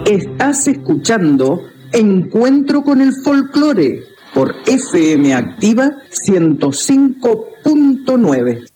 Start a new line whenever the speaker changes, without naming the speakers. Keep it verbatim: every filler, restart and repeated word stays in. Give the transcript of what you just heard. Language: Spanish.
Estás escuchando Encuentro con el Folclore por F M Activa ciento cinco punto nueve.